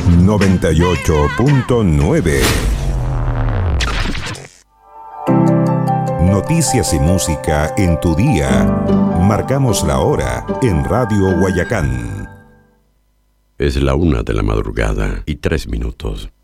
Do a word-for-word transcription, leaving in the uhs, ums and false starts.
noventa y ocho punto nueve. Noticias y música en tu día. Marcamos la hora en Radio Guayacán. Es la una de la madrugada y tres minutos.